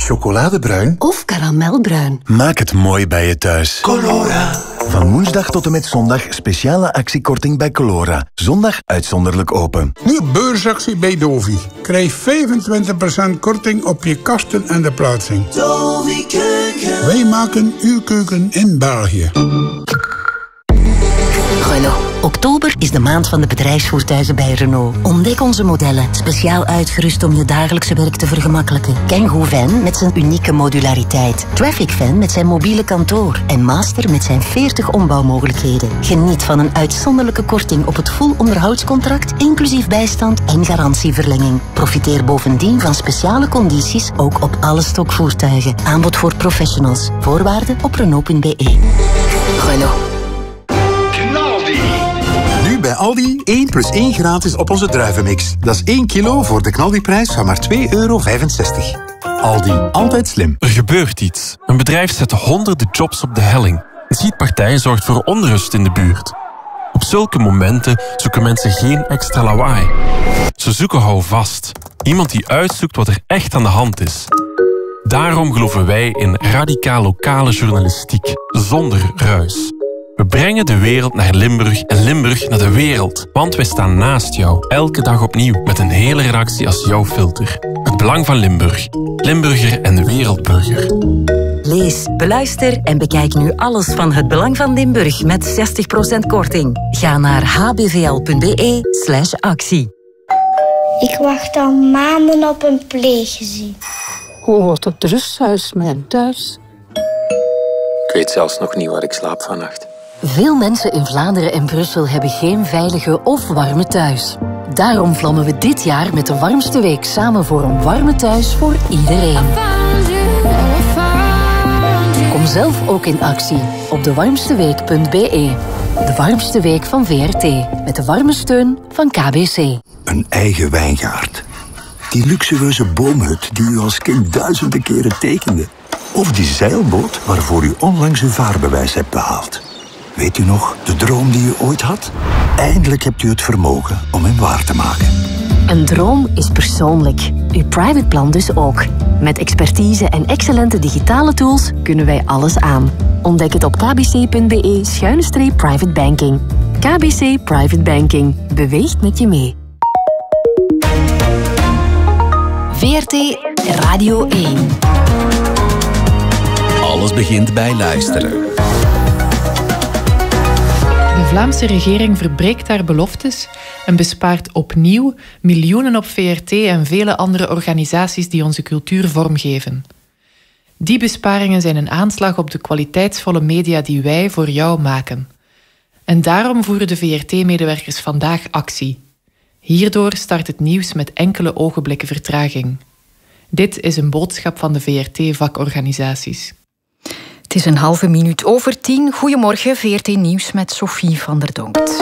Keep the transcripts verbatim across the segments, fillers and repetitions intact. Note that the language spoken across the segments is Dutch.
chocoladebruin of karamelbruin. Maak het mooi bij je thuis. Colora. Van woensdag tot en met zondag speciale actiekorting bij Colora. Zondag uitzonderlijk open. Nu beursactie bij Dovi. Krijg vijfentwintig procent korting op je kasten en de plaatsing. Dovi Keuken. Wij maken uw keuken in België. Renault. Oktober is de maand van de bedrijfsvoertuigen bij Renault. Ontdek onze modellen, speciaal uitgerust om je dagelijkse werk te vergemakkelijken. Kangoo Van met zijn unieke modulariteit. Traffic Van met zijn mobiele kantoor. En Master met zijn veertig ombouwmogelijkheden. Geniet van een uitzonderlijke korting op het full onderhoudscontract, inclusief bijstand en garantieverlenging. Profiteer bovendien van speciale condities, ook op alle stokvoertuigen. Aanbod voor professionals. Voorwaarden op Renault punt be. Renault. Nu bij Aldi één plus één gratis op onze druivenmix. Dat is één kilo voor de knaldiprijs van maar twee euro vijfenzestig. Aldi, altijd slim. Er gebeurt iets. Een bedrijf zet honderden jobs op de helling. Een schietpartij zorgt voor onrust in de buurt. Op zulke momenten zoeken mensen geen extra lawaai. Ze zoeken houvast. Iemand die uitzoekt wat er echt aan de hand is. Daarom geloven wij in radicaal lokale journalistiek, zonder ruis. We brengen de wereld naar Limburg en Limburg naar de wereld. Want wij staan naast jou, elke dag opnieuw, met een hele redactie als jouw filter. Het belang van Limburg. Limburger en de wereldburger. Lees, beluister en bekijk nu alles van Het Belang van Limburg met zestig procent korting. Ga naar h b v l punt b e slash actie. Ik wacht al maanden op een pleeggezin. Oh, wat het rusthuis, mijn thuis. Ik weet zelfs nog niet waar ik slaap vannacht. Veel mensen in Vlaanderen en Brussel hebben geen veilige of warme thuis. Daarom vlammen we dit jaar met de warmste week samen voor een warme thuis voor iedereen. Kom zelf ook in actie op de warmste week punt b e. De warmste week van V R T. Met de warme steun van K B C. Een eigen wijngaard. Die luxueuze boomhut die u als kind duizenden keren tekende. Of die zeilboot waarvoor u onlangs uw vaarbewijs hebt behaald. Weet u nog, de droom die u ooit had? Eindelijk hebt u het vermogen om hem waar te maken. Een droom is persoonlijk. Uw private plan dus ook. Met expertise en excellente digitale tools kunnen wij alles aan. Ontdek het op k b c punt b e schuine streep private banking. K B C Private Banking. Beweegt met je mee. V R T Radio één. Alles begint bij luisteren. De Vlaamse regering verbreekt haar beloftes en bespaart opnieuw miljoenen op V R T en vele andere organisaties die onze cultuur vormgeven. Die besparingen zijn een aanslag op de kwaliteitsvolle media die wij voor jou maken. En daarom voeren de V R T-medewerkers vandaag actie. Hierdoor start het nieuws met enkele ogenblikken vertraging. Dit is een boodschap van de V R T-vakorganisaties. Het is een halve minuut over tien. Goedemorgen, V R T Nieuws met Sophie van der Donkt.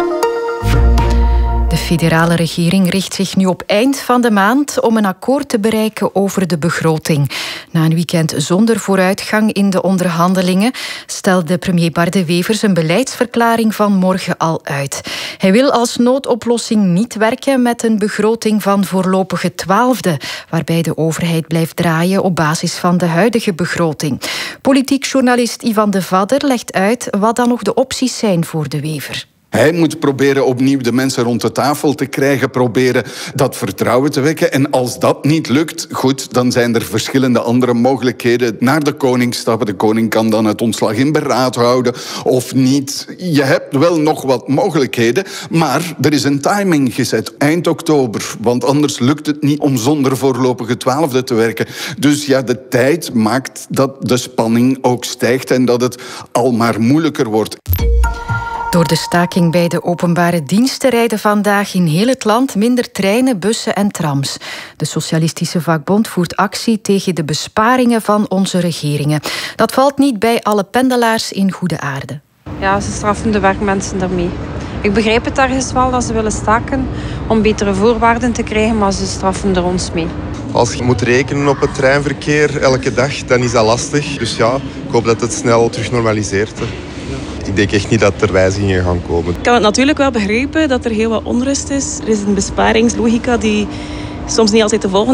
De federale regering richt zich nu op eind van de maand om een akkoord te bereiken over de begroting. Na een weekend zonder vooruitgang in de onderhandelingen stelde premier Bart De Wever zijn beleidsverklaring van morgen al uit. Hij wil als noodoplossing niet werken met een begroting van voorlopige twaalfde, waarbij de overheid blijft draaien op basis van de huidige begroting. Politiek journalist Ivan de Vadder legt uit wat dan nog de opties zijn voor De Wever. Hij moet proberen opnieuw de mensen rond de tafel te krijgen, proberen dat vertrouwen te wekken. En als dat niet lukt, goed, dan zijn er verschillende andere mogelijkheden. Naar de koning stappen, de koning kan dan het ontslag in beraad houden of niet. Je hebt wel nog wat mogelijkheden, maar er is een timing gezet, eind oktober. Want anders lukt het niet om zonder voorlopige twaalfde te werken. Dus ja, de tijd maakt dat de spanning ook stijgt en dat het al maar moeilijker wordt. Door de staking bij de openbare diensten rijden vandaag in heel het land minder treinen, bussen en trams. De Socialistische Vakbond voert actie tegen de besparingen van onze regeringen. Dat valt niet bij alle pendelaars in goede aarde. Ja, ze straffen de werkmensen daarmee. Ik begrijp het ergens wel dat ze willen staken om betere voorwaarden te krijgen, maar ze straffen er ons mee. Als je moet rekenen op het treinverkeer elke dag, dan is dat lastig. Dus ja, ik hoop dat het snel terug normaliseert. Ik denk echt niet dat er wijzigingen gaan komen. Ik kan het natuurlijk wel begrijpen dat er heel wat onrust is. Er is een besparingslogica die soms niet altijd te volgen is.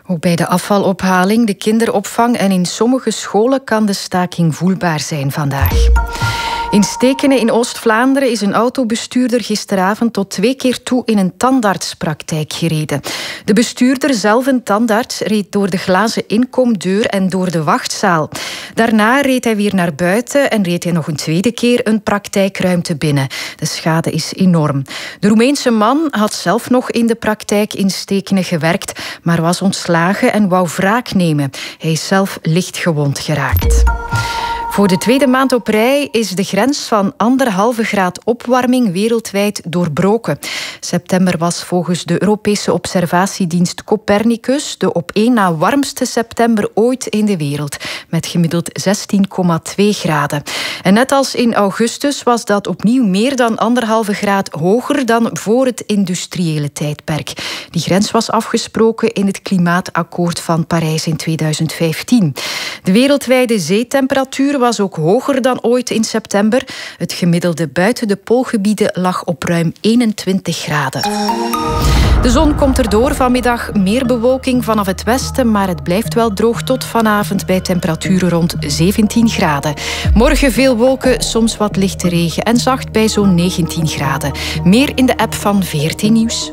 Ook bij de afvalophaling, de kinderopvang en in sommige scholen kan de staking voelbaar zijn vandaag. In Stekene in Oost-Vlaanderen is een autobestuurder gisteravond tot twee keer toe in een tandartspraktijk gereden. De bestuurder, zelf een tandarts, reed door de glazen inkomdeur en door de wachtzaal. Daarna reed hij weer naar buiten en reed hij nog een tweede keer een praktijkruimte binnen. De schade is enorm. De Roemeense man had zelf nog in de praktijk in Stekene gewerkt, maar was ontslagen en wou wraak nemen. Hij is zelf licht gewond geraakt. Voor de tweede maand op rij is de grens van anderhalve graad opwarming wereldwijd doorbroken. September was volgens de Europese observatiedienst Copernicus de op één na warmste september ooit in de wereld, met gemiddeld zestien komma twee graden. En net als in augustus was dat opnieuw meer dan anderhalve graad hoger dan voor het industriële tijdperk. Die grens was afgesproken in het Klimaatakkoord van Parijs in tweeduizend vijftien. De wereldwijde zeetemperatuur was ook hoger dan ooit in september. Het gemiddelde buiten de poolgebieden lag op ruim eenentwintig graden. De zon komt erdoor. Vanmiddag meer bewolking vanaf het westen, maar het blijft wel droog tot vanavond bij temperaturen rond zeventien graden. Morgen veel wolken, soms wat lichte regen en zacht bij zo'n negentien graden. Meer in de app van V R T Nieuws.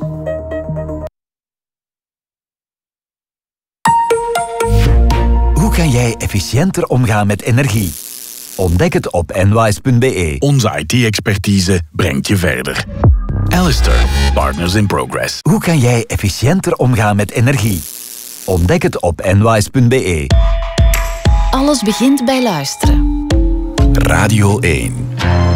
Hoe kan jij efficiënter omgaan met energie? Ontdek het op enwise punt b e. Onze I T-expertise brengt je verder. Alistair, Partners in Progress. Hoe kan jij efficiënter omgaan met energie? Ontdek het op enwise punt b e. Alles begint bij luisteren. Radio één.